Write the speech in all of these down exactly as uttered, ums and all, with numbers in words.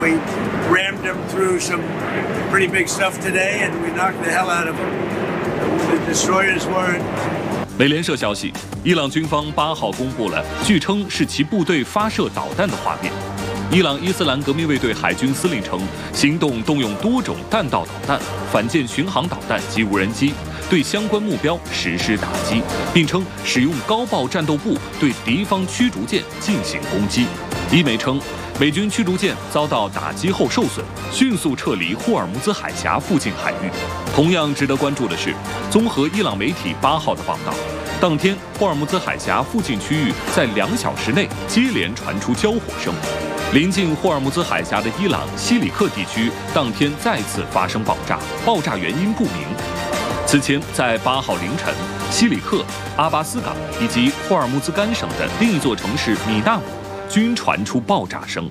We rammed them through some pretty big stuff today, and we knocked the hell out of them. The destroyers weren't. 美联社消息，伊朗军方八号公布了据称是其部队发射导弹的画面。伊朗伊斯兰革命卫队海军司令称，行动动用多种弹道导弹、反舰巡航导弹及无人机，对相关目标实施打击，并称使用高爆战斗部对敌方驱逐舰进行攻击。伊媒称，美军驱逐舰遭到打击后受损，迅速撤离霍尔木兹海峡附近海域。同样值得关注的是，综合伊朗媒体八号的报道，当天霍尔木兹海峡附近区域在两小时内接连传出交火声。临近霍尔木兹海峡的伊朗西里克地区当天再次发生爆炸，爆炸原因不明。此前，在八号凌晨，西里克、阿巴斯港以及霍尔木兹干省的另一座城市米纳姆均传出爆炸声。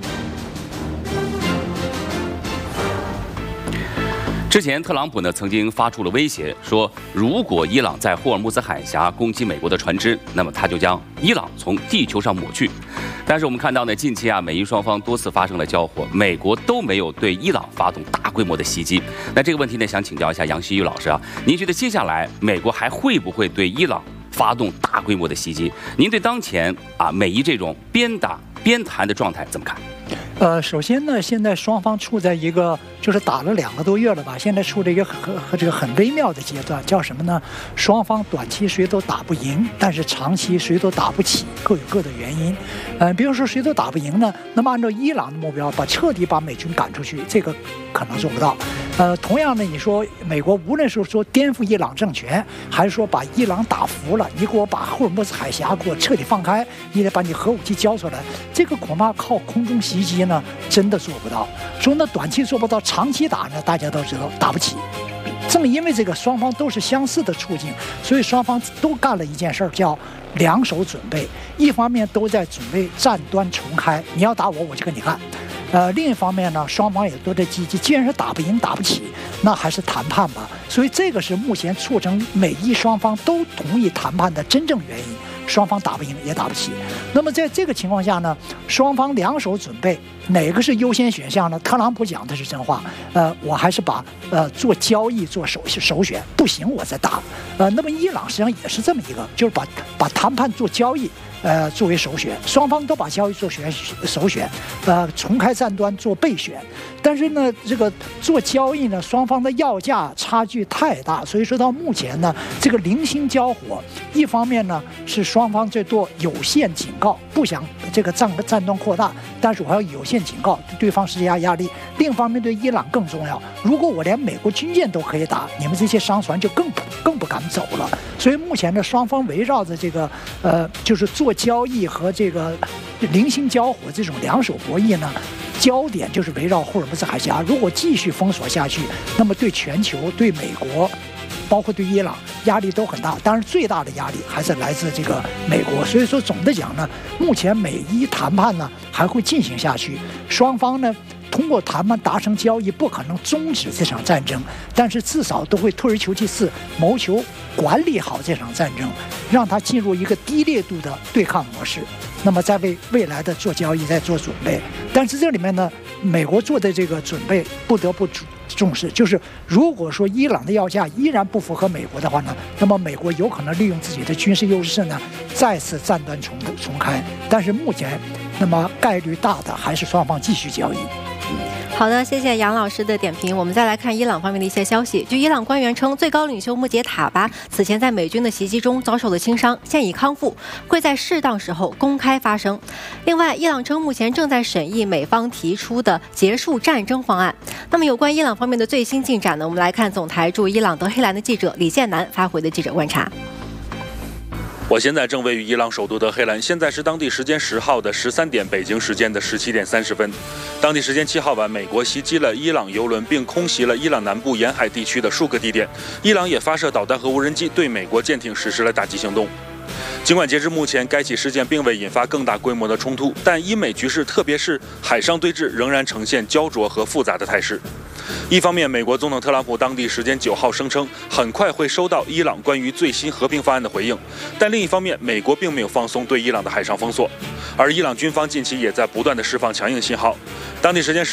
之前，特朗普呢曾经发出了威胁，说如果伊朗在霍尔木兹海峡攻击美国的船只，那么他就将伊朗从地球上抹去。但是我们看到呢，近期啊，美伊双方多次发生了交火，美国都没有对伊朗发动大规模的袭击。那这个问题呢，想请教一下杨希宇老师啊，您觉得接下来美国还会不会对伊朗发动大规模的袭击？您对当前啊美伊这种边打边谈的状态怎么看？ 呃，首先呢，现在双方处在一个就是打了两个多月了吧，现在处在一个很和这个很微妙的阶段，叫什么呢？双方短期谁都打不赢，但是长期谁都打不起，各有各的原因。呃，比如说谁都打不赢呢，那么按照伊朗的目标，把彻底把美军赶出去，这个可能做不到。呃，同样呢，你说美国无论是说颠覆伊朗政权，还是说把伊朗打服了，你给我把霍尔木兹海峡给我彻底放开，你得把你核武器交出来，这个恐怕靠空中袭击呢，真的做不到。说那短期做不到，长期打呢，大家都知道打不起。正因为这个双方都是相似的处境，所以双方都干了一件事儿，叫两手准备。一方面都在准备战端重开，你要打我，我就跟你干。呃，另一方面呢，双方也都在积极。既然是打不赢、打不起，那还是谈判吧。所以这个是目前促成美伊双方都同意谈判的真正原因。双方打不赢也打不起。那么在这个情况下呢，双方两手准备，哪个是优先选项呢？特朗普讲的是真话，呃，我还是把呃做交易做首首选，不行我再打。呃，那么伊朗实际上也是这么一个，就是把把谈判做交易。呃，作为首选，双方都把交易做选首选，呃，重开战端做备选。但是呢，这个做交易呢，双方的要价差距太大，所以说到目前呢，这个零星交火，一方面呢是双方最多有限警告，不想这个战战端扩大，但是我还要有限警告，对对方施加压力。另一方面对伊朗更重要，如果我连美国军舰都可以打，你们这些商船就更不更不敢走了。所以目前呢，双方围绕着这个呃，就是做交易和这个零星交火这种两手博弈呢，焦点就是围绕霍尔木兹海峡。如果继续封锁下去，那么对全球、对美国，包括对伊朗压力都很大。当然，最大的压力还是来自这个美国。所以说，总的讲呢，目前美伊谈判呢还会进行下去，双方呢通过谈判达成交易，不可能终止这场战争，但是至少都会退而求其次，谋求管理好这场战争，让它进入一个低烈度的对抗模式。那么在为未来的做交易在做准备。但是这里面呢，美国做的这个准备不得不重视，就是如果说伊朗的要价依然不符合美国的话呢，那么美国有可能利用自己的军事优势呢，再次战端重重开。但是目前，那么概率大的还是双方继续交易。 好的，谢谢杨老师的点评。我们再来看伊朗方面的一些消息。据伊朗官员称，最高领袖穆杰塔巴此前在美军的袭击中遭受了轻伤，现已康复，会在适当时候公开发声。另外，伊朗称目前正在审议美方提出的结束战争方案。那么，有关伊朗方面的最新进展呢？我们来看总台驻伊朗德黑兰的记者李建南发回的记者观察。 我现在正位于伊朗首都德黑兰，现在是当地时间十号的十三点，北京时间的十七点三十分。当地时间七号晚，美国袭击了伊朗油轮，并空袭了伊朗南部沿海地区的数个地点。伊朗也发射导弹和无人机对美国舰艇实施了打击行动。 尽管截至目前，该起事件并未引发更大规模的冲突，但伊美局势，特别是海上对峙，仍然呈现焦灼和复杂的态势。一方面，美国总统特朗普当地时间九号声称，很快会收到伊朗关于最新和平方案的回应，但另一方面，美国并没有放松对伊朗的海上封锁，而伊朗军方近期也在不断的释放强硬信号。当地时间